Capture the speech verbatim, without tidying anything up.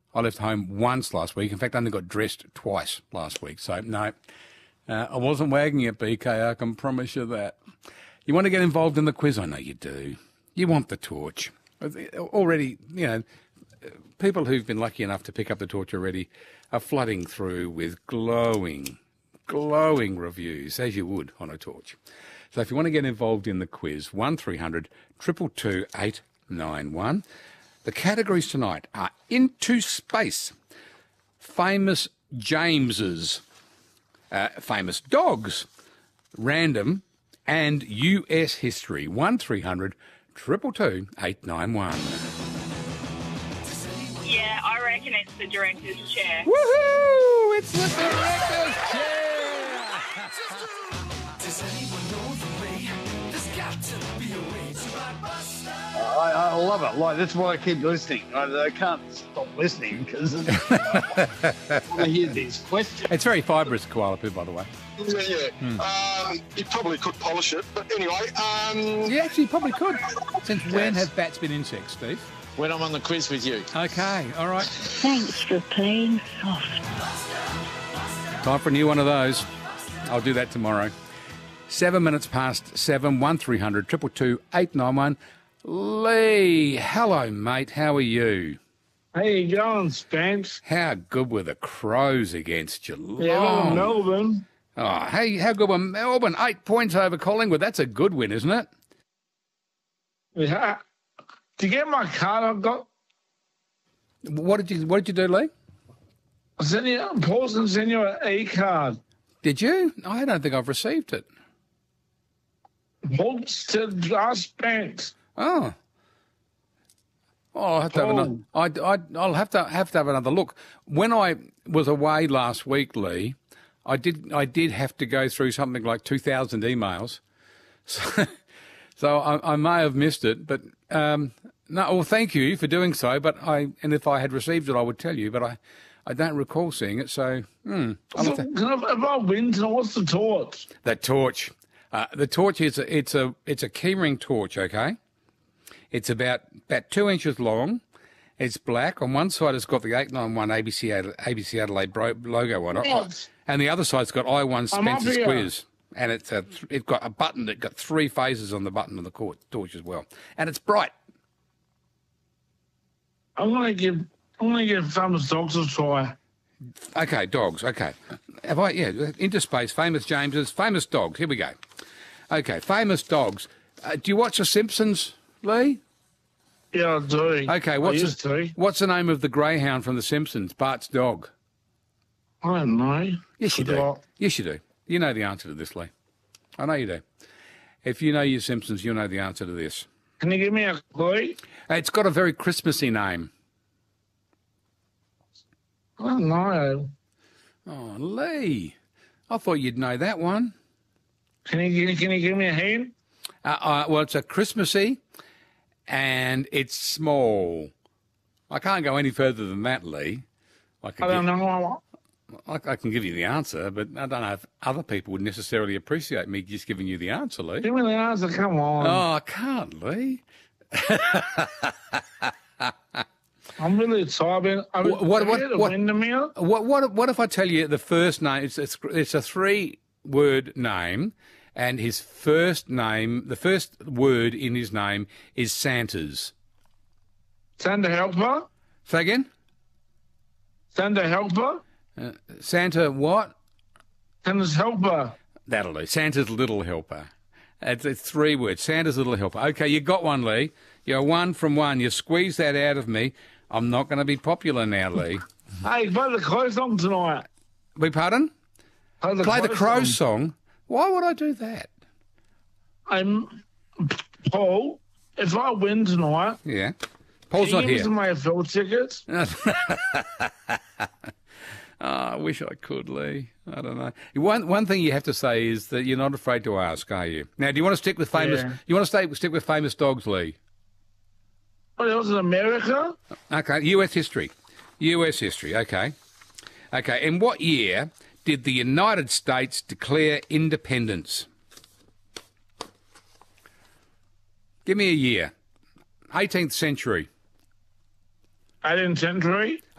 I left home once last week. In fact, I only got dressed twice last week. So, no, uh, I wasn't wagging it, B K, I can promise you that. You want to get involved in the quiz? I know you do. You want the torch. Already, you know, people who've been lucky enough to pick up the torch already are flooding through with glowing, glowing reviews, as you would on a torch. So if you want to get involved in the quiz, one three hundred two two two eight nine one. The categories tonight are Into Space, Famous Jameses, uh, Famous Dogs, Random, and U S History. one three hundred two two two eight nine one. Yeah, I reckon it's the director's chair. Woohoo! It's the director's chair! Does anyone know the way? There's got to be a way to my bus stop. I, I love it. Like, that's why I keep listening. I, I can't stop listening because I want to hear these questions. It's very fibrous, koala poo, by the way. Yeah, yeah. Um, you probably could polish it, but anyway. Um, You actually probably could. Since when have bats been insects, Steve? When I'm on the quiz with you. Okay, all right. Thanks for playing soft. Time for a new one of those. I'll do that tomorrow. Seven minutes past seven, one three hundred two two two eight nine one. Lee, hello, mate. How are you? How you going, Spence? How good were the Crows against Geelong? Yeah, well, Melbourne. Oh, hey, how good were Melbourne? Eight points over Collingwood. That's a good win, isn't it? Yeah. To get my card, I've got. What did you What did you do, Lee? I sent you. Paulson sent you an E card. Did you? I don't think I've received it. Paul said ask Spence. Oh. Oh, I'll have to have another. I, I, I'll have to have to have another look. When I was away last week, Lee, I did I did have to go through something like two thousand emails, so, so I, I may have missed it. But um, no, well, thank you for doing so. But I and if I had received it, I would tell you. But I, I don't recall seeing it. So hmm, I'll have to- Can I, if I win, tonight, what's the torch? that torch, uh, the torch is a, it's a it's a keyring torch. Okay. It's about about two inches long. It's black. On one side, it's got the eight nine one A B C Ad- A B C Adelaide bro- logo on it, Yes. and the other side's got I one I'm up Spencer's here. Quiz, and it's a, it's got a button that got three phases on the button of the court, torch as well, and it's bright. I'm gonna give. I'm gonna give Famous Dogs a try. Okay, dogs. Okay, have I? Yeah, Into Space, Famous Jameses, Famous Dogs. Here we go. Okay, Famous Dogs. Uh, do you watch The Simpsons, Lee? Yeah, I do. Okay, I what's used the, to. what's the name of the greyhound from The Simpsons? Bart's dog. I don't know. Yes, you Good do. luck. Yes, you do. You know the answer to this, Lee. I know you do. If you know your Simpsons, you'll know the answer to this. Can you give me a clue? It's got a very Christmassy name. I don't know. Oh, Lee. I thought you'd know that one. Can you give- can you give me a hint? Uh, uh, well, it's a Christmassy, and it's small. I can't go any further than that, Lee. I can, I don't give, know. I, I can give you the answer, but I don't know if other people would necessarily appreciate me just giving you the answer, Lee. Give me the answer. Come on. Oh, I can't, Lee. I'm really tired. I What- what- what- a what- Windermere? What, what, what if I tell you the first name? It's, it's, it's a three-word name, and his first name, the first word in his name is Santa's. Santa Helper? Say again? Santa Helper? Uh, Santa what? Santa's Helper. That'll do. Santa's little helper. It's, it's three words. Santa's little helper. Okay, you got one, Lee. You're one from one. You squeezed that out of me. I'm not going to be popular now, Lee. Hey, play the Crow song tonight. We pardon? Play the, Play the Crow song. song. Why would I do that? I'm Paul. If I win tonight, Yeah. Paul's can not you give me here. some A F L tickets? Oh, I wish I could, Lee. I don't know. One one thing you have to say is that you're not afraid to ask, are you? Now, do you want to stick with famous? Yeah. You want to stay stick with famous dogs, Lee? What else in America? Okay, U S history. U S history. Okay. Okay. In what year did the United States declare independence? Give me a year. eighteenth century. eighteenth century.